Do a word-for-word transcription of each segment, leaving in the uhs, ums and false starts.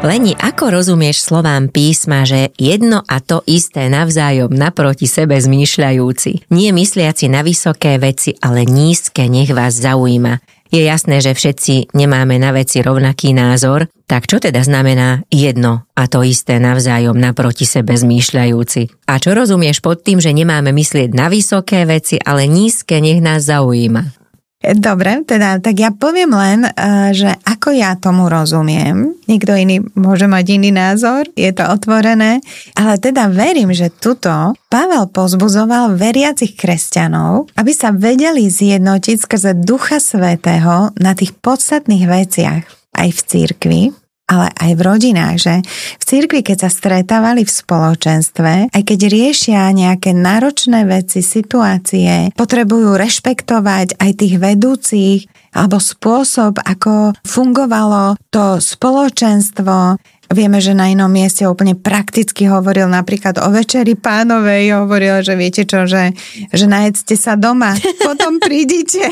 Leni, ako rozumieš slovám písma, že jedno a to isté navzájom naproti sebe zmýšľajúci? Nie mysliaci na vysoké veci, ale nízke nech vás zaujíma. Je jasné, že všetci nemáme na veci rovnaký názor, tak čo teda znamená jedno a to isté navzájom naproti sebe zmýšľajúci? A čo rozumieš pod tým, že nemáme myslieť na vysoké veci, ale nízke nech nás zaujíma? Dobre, teda tak ja poviem len, že ako ja tomu rozumiem. Niekto iný môže mať iný názor, je to otvorené, ale teda verím, že tuto Pavel povzbudzoval veriacich kresťanov, aby sa vedeli zjednotiť skrze Ducha Svätého na tých podstatných veciach aj v cirkvi, ale aj v rodinách, že v cirkvi, keď sa stretávali v spoločenstve, aj keď riešia nejaké náročné veci, situácie, potrebujú rešpektovať aj tých vedúcich, alebo spôsob, ako fungovalo to spoločenstvo. Vieme, že na inom mieste úplne prakticky hovoril napríklad o Večeri Pánovej, hovoril, že viete čo, že, že najedzte sa doma, potom prídite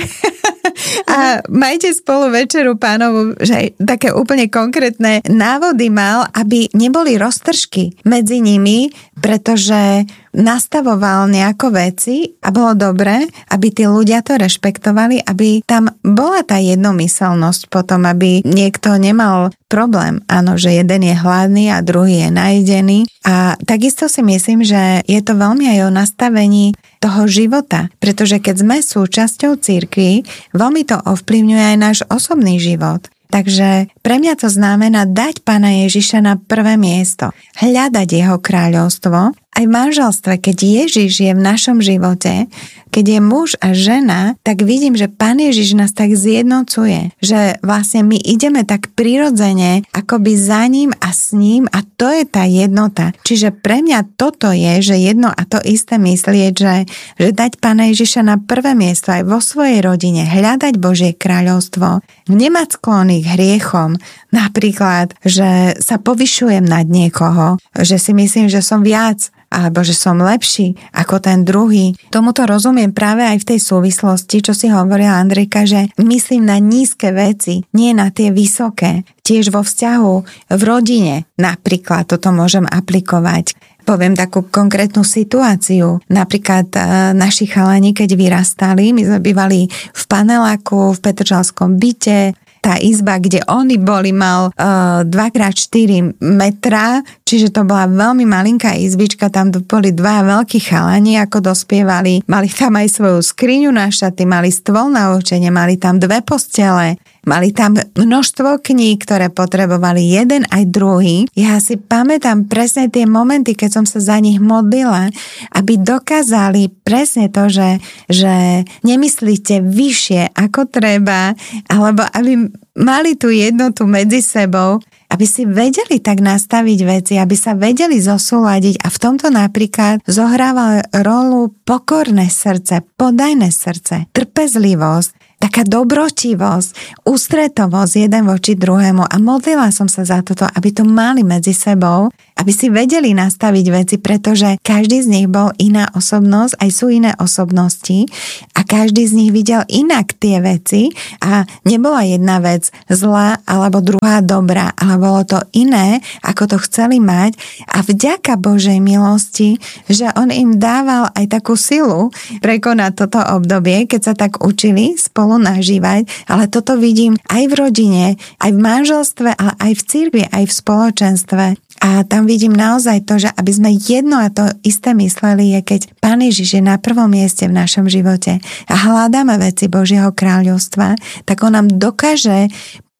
a majte spolu Večeru Pánovu, že také úplne konkrétne návody mal, aby neboli roztržky medzi nimi, pretože nastavoval nejako veci a bolo dobré, aby tí ľudia to rešpektovali, aby tam bola tá jednomyselnosť potom, aby niekto nemal problém. Áno, že jeden je hladný a druhý je najedený. A takisto si myslím, že je to veľmi aj o nastavení toho života, pretože keď sme súčasťou cirkvi, veľmi to ovplyvňuje aj náš osobný život. Takže pre mňa to znamená dať Pána Ježiša na prvé miesto, hľadať jeho kráľovstvo. Aj v manželstve, keď Ježiš je v našom živote, keď je muž a žena, tak vidím, že Pán Ježiš nás tak zjednocuje, že vlastne my ideme tak prirodzene akoby za ním a s ním a to je tá jednota. Čiže pre mňa toto je, že jedno a to isté myslieť, že, že dať Pána Ježiša na prvé miesto aj vo svojej rodine, hľadať Božie kráľovstvo, nemať sklony k hriechom, napríklad, že sa povyšujem nad niekoho, že si myslím, že som viac, alebo že som lepší ako ten druhý. Tomuto rozumiem práve aj v tej súvislosti, čo si hovorila Andrejka, že myslím na nízke veci, nie na tie vysoké. Tiež vo vzťahu v rodine napríklad toto môžem aplikovať. Poviem takú konkrétnu situáciu. Napríklad e, naši chalani, keď vyrastali, my sme bývali v paneláku, v petržalskom byte. Tá izba, kde oni boli, mal uh, dva krát štyri metra, čiže to bola veľmi malinká izbička, tam boli dva veľkí chalani, ako dospievali. Mali tam aj svoju skriňu na šaty, mali stôl na učenie, mali tam dve postele, mali tam množstvo kníh, ktoré potrebovali jeden aj druhý. Ja si pamätám presne tie momenty, keď som sa za nich modlila, aby dokázali presne to, že, že nemyslíte vyššie ako treba, alebo aby mali tú jednotu medzi sebou, aby si vedeli tak nastaviť veci, aby sa vedeli zosúladiť a v tomto napríklad zohrával rolu pokorné srdce, podajné srdce, trpezlivosť, taká dobrotivosť, ústretovosť jeden voči druhému a modlila som sa za toto, aby to mali medzi sebou, aby si vedeli nastaviť veci, pretože každý z nich bol iná osobnosť, aj sú iné osobnosti a každý z nich videl inak tie veci a nebola jedna vec zlá alebo druhá dobrá, ale bolo to iné, ako to chceli mať a vďaka Božej milosti, že on im dával aj takú silu prekonať toto obdobie, keď sa tak učili spolu nažívať, ale toto vidím aj v rodine, aj v manželstve, ale aj v cirkvi, aj v spoločenstve. A tam vidím naozaj to, že aby sme jedno a to isté mysleli, je keď Pán Ježiš je na prvom mieste v našom živote a hľadáme veci Božieho kráľovstva, tak on nám dokáže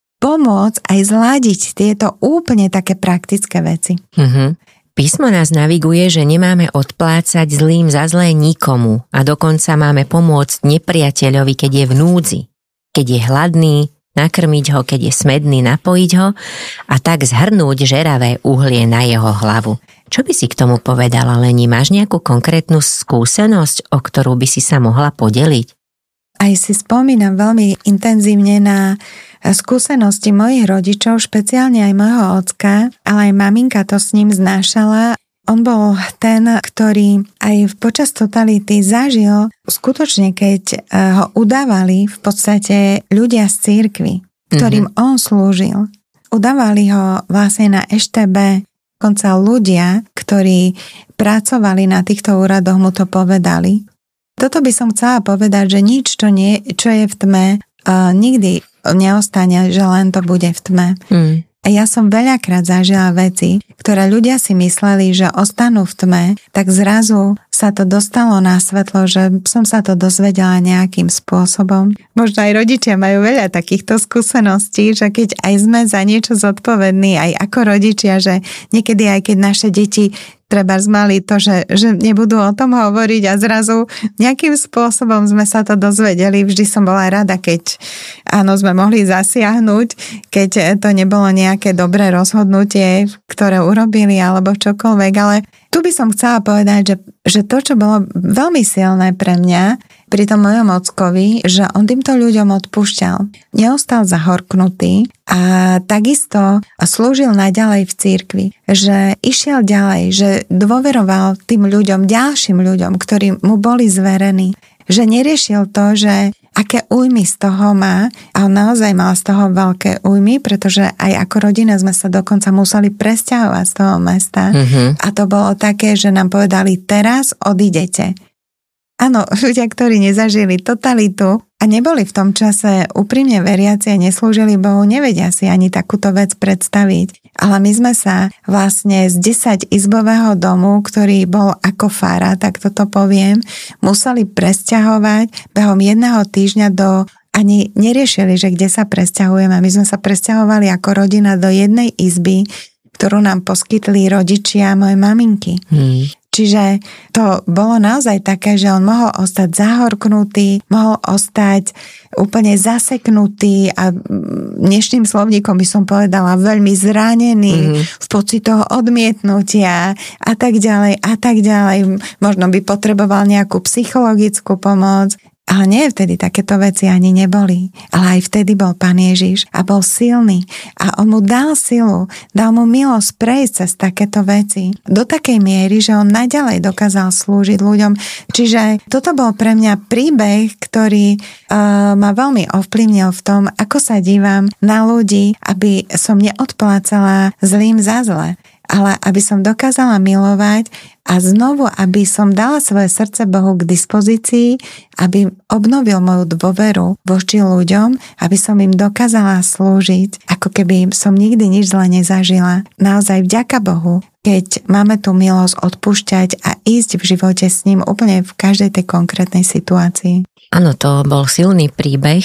pomôcť aj zladiť tieto úplne také praktické veci. Mhm. Písmo nás naviguje, že nemáme odplácať zlým za zlé nikomu a dokonca máme pomôcť nepriateľovi, keď je v núdzi, keď je hladný, nakrmiť ho, keď je smedný, napojiť ho a tak zhrnúť žeravé uhlie na jeho hlavu. Čo by si k tomu povedala, Leni? Máš nejakú konkrétnu skúsenosť, o ktorú by si sa mohla podeliť? Aj si spomínam veľmi intenzívne na skúsenosti mojich rodičov, špeciálne aj môjho ocka, ale aj maminka to s ním znášala. On bol ten, ktorý aj počas totality zažil skutočne, keď ho udávali v podstate ľudia z cirkvi, ktorým mm-hmm. on slúžil. udávali ho vlastne na eš té bé. Konca ľudia, ktorí pracovali na týchto úradoch, mu to povedali. Toto by som chcela povedať, že nič, čo, nie, čo je v tme, uh, nikdy neostane, že len to bude v tme. Mm. A ja som veľakrát zažila veci, ktoré ľudia si mysleli, že ostanú v tme, tak zrazu sa to dostalo na svetlo, že som sa to dozvedela nejakým spôsobom. Možno aj rodičia majú veľa takýchto skúseností, že keď aj sme za niečo zodpovední, aj ako rodičia, že niekedy aj keď naše deti treba zmali to, že, že nebudú o tom hovoriť a zrazu nejakým spôsobom sme sa to dozvedeli. Vždy som bola rada, keď áno, sme mohli zasiahnuť, keď to nebolo nejaké dobré rozhodnutie, ktoré urobili alebo čokoľvek, ale tu by som chcela povedať, že, že to, čo bolo veľmi silné pre mňa pri tom mojom ockovi, že on týmto ľuďom odpúšťal. Neostal zahorknutý a takisto slúžil naďalej v cirkvi, že išiel ďalej, že dôveroval tým ľuďom, ďalším ľuďom, ktorí mu boli zverení, že neriešil to, že aké újmy z toho má, a on naozaj mal z toho veľké újmy, pretože aj ako rodina sme sa dokonca museli presťahovať z toho mesta. Mm-hmm. A to bolo také, že nám povedali, teraz odídete. Áno, ľudia, ktorí nezažili totalitu a neboli v tom čase úprimne veriaci a neslúžili Bohu, nevedia si ani takúto vec predstaviť. Ale my sme sa vlastne z desaťizbového domu, ktorý bol ako fara, tak toto poviem, museli presťahovať behom jedného týždňa do... Ani neriešili, že kde sa presťahujeme. My sme sa presťahovali ako rodina do jednej izby, ktorú nám poskytli rodičia mojej maminky. Hmm. Čiže to bolo naozaj také, že on mohol ostať zahorknutý, mohol ostať úplne zaseknutý a dnešným slovníkom by som povedala veľmi zranený, mm-hmm. v pocitoch odmietnutia a tak ďalej a tak ďalej. Možno by potreboval nejakú psychologickú pomoc. Ale nie, vtedy takéto veci ani neboli. Ale aj vtedy bol Pán Ježiš a bol silný. A on mu dal silu, dal mu milosť prejsť cez takéto veci. Do takej miery, že on naďalej dokázal slúžiť ľuďom. Čiže toto bol pre mňa príbeh, ktorý uh, ma veľmi ovplyvnil v tom, ako sa dívam na ľudí, aby som neodplácala zlým za zle, ale aby som dokázala milovať a znovu, aby som dala svoje srdce Bohu k dispozícii, aby obnovil moju dôveru voči ľuďom, aby som im dokázala slúžiť, ako keby som nikdy nič zle nezažila. Naozaj vďaka Bohu, keď máme tú milosť odpúšťať a ísť v živote s ním úplne v každej tej konkrétnej situácii. Áno, to bol silný príbeh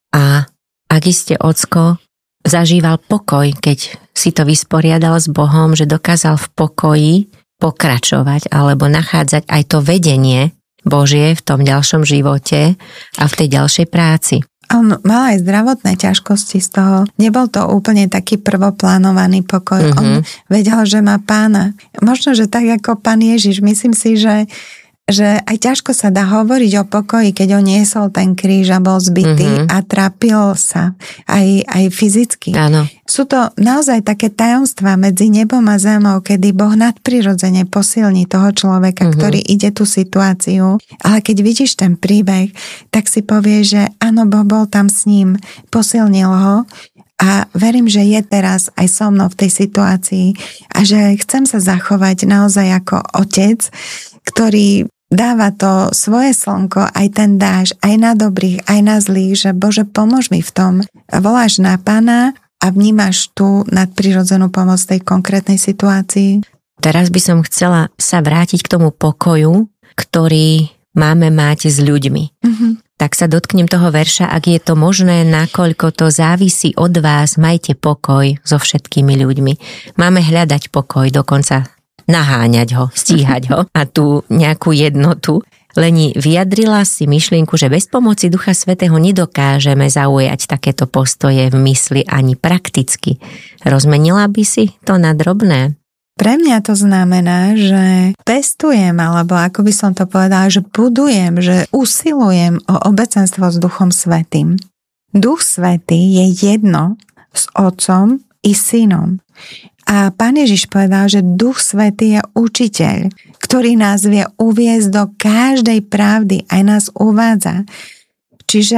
a ak iste ocko zažíval pokoj, keď si to vysporiadal s Bohom, že dokázal v pokoji pokračovať alebo nachádzať aj to vedenie Božie v tom ďalšom živote a v tej ďalšej práci. On mal aj zdravotné ťažkosti z toho. Nebol to úplne taký prvoplánovaný pokoj. Mm-hmm. On vedel, že má Pána. Možno, že tak ako Pán Ježiš. Myslím si, že že aj ťažko sa dá hovoriť o pokoji, keď on niesol ten kríž a bol zbitý mm-hmm. a trápil sa aj, aj fyzicky. Áno. Sú to naozaj také tajomstvá medzi nebom a zemou, kedy Boh nadprirodzene posilní toho človeka, mm-hmm. ktorý ide tú situáciu. Ale keď vidíš ten príbeh, tak si povieš, že áno, Boh bol tam s ním, posilnil ho. A verím, že je teraz aj so mnou v tej situácii a že chcem sa zachovať naozaj ako otec, ktorý dáva to svoje slnko, aj ten dáš, aj na dobrých, aj na zlých, že Bože, pomôž mi v tom. Voláš na Pána a vnímaš tú nadprirodzenú pomoc tej konkrétnej situácii. Teraz by som chcela sa vrátiť k tomu pokoju, ktorý máme mať s ľuďmi. Mm-hmm. Tak sa dotknem toho verša, ak je to možné, nakoľko to závisí od vás, majte pokoj so všetkými ľuďmi. Máme hľadať pokoj, dokonca naháňať ho, stíhať ho a tú nejakú jednotu. Leni vyjadrila si myšlienku, že bez pomoci Ducha Svätého nedokážeme zaujať takéto postoje v mysli ani prakticky. Rozmenila by si to na drobné? Pre mňa to znamená, že pestujem, alebo ako by som to povedala, že budujem, že usilujem o obecenstvo s Duchom Svätým. Duch Svätý je jedno s Otcom i Synom. A Pán Ježiš povedal, že Duch Svätý je učiteľ, ktorý nás vie uviesť do každej pravdy, aj nás uvádza. Čiže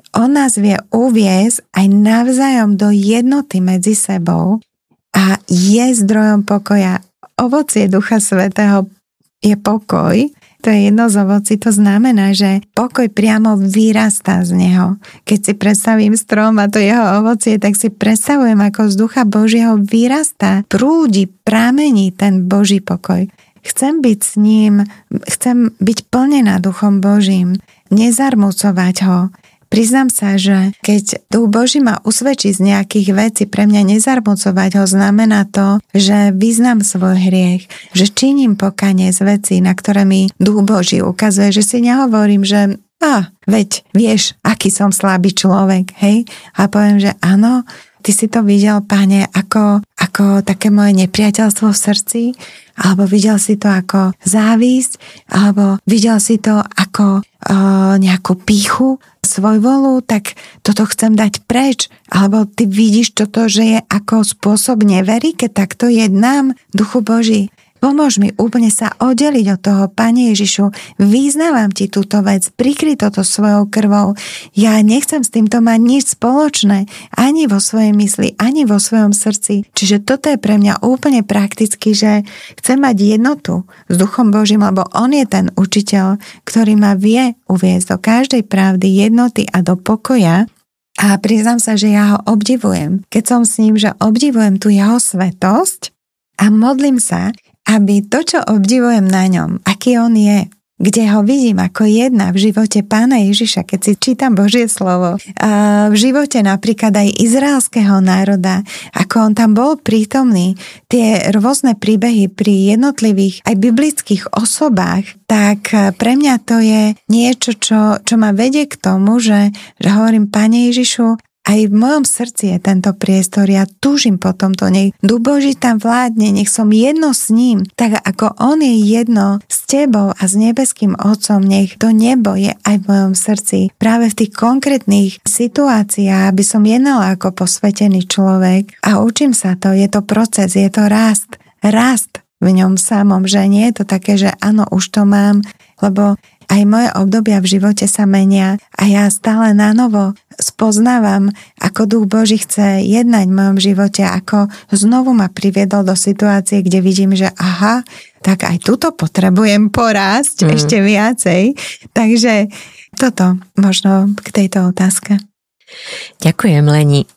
on nás vie uviesť aj navzájom do jednoty medzi sebou a je zdrojom pokoja. Ovocie Ducha Svätého je pokoj. To je jedno z ovocí, to znamená, že pokoj priamo vyrastá z neho. Keď si predstavím strom a to jeho ovocie, tak si predstavujem, ako z Ducha Božieho vyrastá, prúdi, pramení ten Boží pokoj. Chcem byť s ním, chcem byť plnená Duchom Božím, nezarmucovať ho. Priznám sa, že keď Duch Boží ma usvedčí z nejakých vecí, pre mňa nezarmucovať ho znamená to, že vyznám svoj hriech, že činím pokanie z vecí, na ktoré mi Duch Boží ukazuje, že si nehovorím, že a, veď vieš, aký som slabý človek, hej? A poviem, že áno, ty si to videl, Pane, ako, ako také moje nepriateľstvo v srdci, alebo videl si to ako závisť, alebo videl si to ako uh, nejakú pýchu, svojvolu, tak toto chcem dať preč. Alebo ty vidíš toto, že je ako spôsob neverí, keď takto jednám, Duchu Boží. Pomôž mi úplne sa oddeliť od toho, Pane Ježišu, vyznávam ti túto vec, prikry toto svojou krvou. Ja nechcem s týmto mať nič spoločné, ani vo svojej mysli, ani vo svojom srdci. Čiže toto je pre mňa úplne prakticky, že chcem mať jednotu s Duchom Božím, lebo on je ten učiteľ, ktorý ma vie uviesť do každej pravdy, jednoty a do pokoja. A priznám sa, že ja ho obdivujem. Keď som s ním, že obdivujem tú jeho svetosť a modlím sa, aby to, čo obdivujem na ňom, aký on je, kde ho vidím ako jedna v živote Pána Ježiša, keď si čítam Božie slovo, a v živote napríklad aj izraelského národa, ako on tam bol prítomný, tie rôzne príbehy pri jednotlivých aj biblických osobách, tak pre mňa to je niečo, čo, čo ma vedie k tomu, že, že hovorím, Pane Ježišu, aj v mojom srdci je tento priestor, ja túžim po tomto, nech Duch Boží tam vládne, nech som jedno s ním, tak ako on je jedno s tebou a s nebeským Otcom, nech to nebo je aj v mojom srdci. Práve v tých konkrétnych situáciách, aby som jednala ako posvetený človek a učím sa to, je to proces, je to rast, rast v ňom samom, že nie je to také, že áno, už to mám, lebo aj moje obdobia v živote sa menia a ja stále nanovo spoznávam, ako Duch Boží chce jednať v mojom živote, ako znovu ma priviedol do situácie, kde vidím, že aha, tak aj tuto potrebujem porásť mm. ešte viacej. Takže toto možno k tejto otázke. Ďakujem, Leni.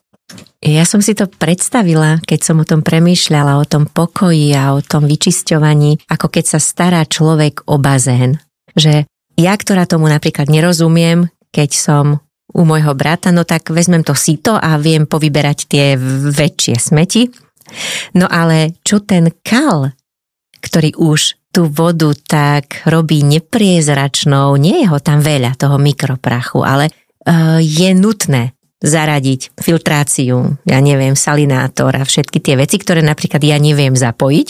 Ja som si to predstavila, keď som o tom premýšľala, o tom pokoji a o tom vyčisťovaní, ako keď sa stará človek o bazén. Že ja, ktorá tomu napríklad nerozumiem, keď som u môjho brata, no tak vezmem to sito a viem povyberať tie väčšie smeti. No ale čo ten kal, ktorý už tú vodu tak robí nepriezračnou, nie je ho tam veľa, toho mikroprachu, ale uh, je nutné zaradiť filtráciu, ja neviem, salinátor a všetky tie veci, ktoré napríklad ja neviem zapojiť.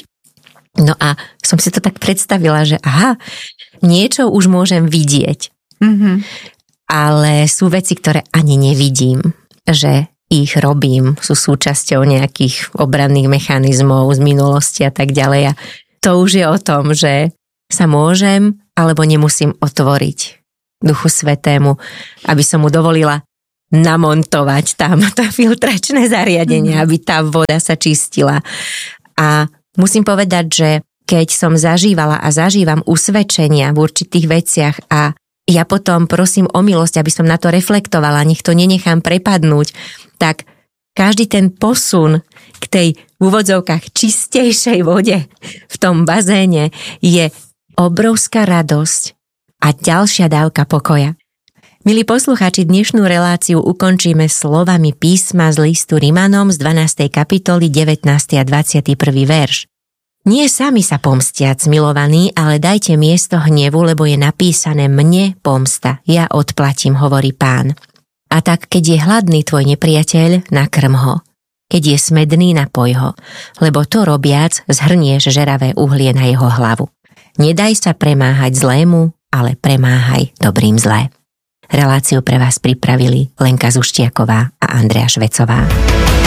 No a som si to tak predstavila, že aha, niečo už môžem vidieť, mm-hmm. ale sú veci, ktoré ani nevidím, že ich robím, sú súčasťou nejakých obranných mechanizmov z minulosti a tak ďalej. A to už je o tom, že sa môžem alebo nemusím otvoriť Duchu Svätému, aby som mu dovolila namontovať tam to filtračné zariadenie, mm-hmm. aby tá voda sa čistila. A musím povedať, že keď som zažívala a zažívam usvedčenia v určitých veciach a ja potom prosím o milosť, aby som na to reflektovala, nech to nenechám prepadnúť, tak každý ten posun k tej v úvodzovkách čistejšej vode v tom bazéne je obrovská radosť a ďalšia dávka pokoja. Milí poslucháči, dnešnú reláciu ukončíme slovami písma z listu Rimanom z dvanástej kapitoly devätnásty a dvadsiaty prvý verš. Nie sami sa pomstiac, milovaní, ale dajte miesto hnevu, lebo je napísané mne pomsta, ja odplatím, hovorí Pán. A tak, keď je hladný tvoj nepriateľ, nakrm ho. Keď je smedný, napoj ho, lebo to robiac zhrnieš žeravé uhlie na jeho hlavu. Nedaj sa premáhať zlému, ale premáhaj dobrým zlé. Reláciu pre vás pripravili Lenka Zuštiaková a Andrea Švecová.